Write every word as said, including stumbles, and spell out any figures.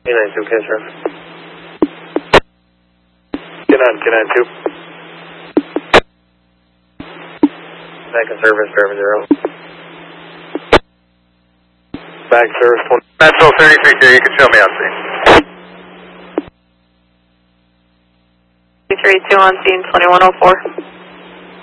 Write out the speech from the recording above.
nine two, K sir. Get on, get on two. Back in service, seven zero. Back service twenty. Maxwell thirty-three two, you can show me on scene. three two on scene, twenty-one oh four.